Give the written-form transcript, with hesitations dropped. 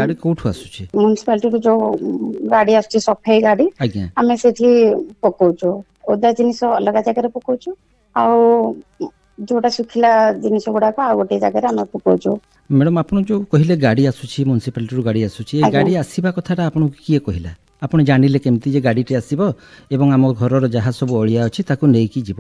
गाड़ी कोठु आसुची म्युनिसिपालिटी जो गाड़ी आसुची सफाई गाड़ी आज्ञा आमे सेठी पकोचो ओदा जिनिस अलग जगह पकोचो आ जोटा सुखिला जिनिस गुड़ाक आ गोटे जगह आम पकोचो। मैडम आपन जो कहले गाड़ी आसुची म्युनिसिपालिटी गाड़ी आसुची ए गाड़ी आसीबा कथाटा आपन किए कहला आपण जानिले केमती जे गाड़ीटी आसीबो एवं आम घरर जहाँ सब अलिया अछि ताकू नेकी जीव